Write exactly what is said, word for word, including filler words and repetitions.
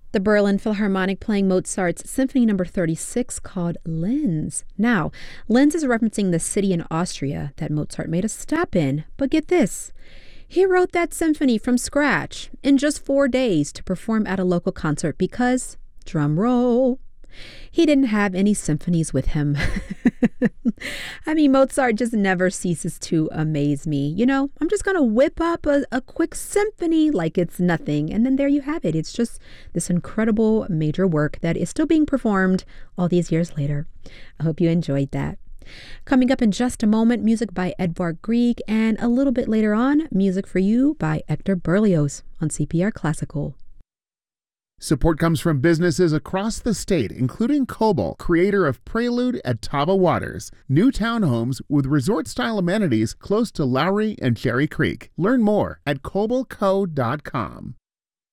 The Berlin Philharmonic playing Mozart's Symphony Number thirty-six called Linz. Now, Linz is referencing the city in Austria that Mozart made a stop in. But get this, he wrote that symphony from scratch in just four days to perform at a local concert because, drum roll, he didn't have any symphonies with him. I mean, Mozart just never ceases to amaze me. You know, I'm just going to whip up a, a quick symphony like it's nothing. And then there you have it. It's just this incredible major work that is still being performed all these years later. I hope you enjoyed that. Coming up in just a moment, music by Edvard Grieg, and a little bit later on, music for you by Hector Berlioz on C P R Classical. Support comes from businesses across the state, including Cobalt, creator of Prelude at Taba Waters, new townhomes with resort-style amenities close to Lowry and Cherry Creek. Learn more at cobalt co dot com.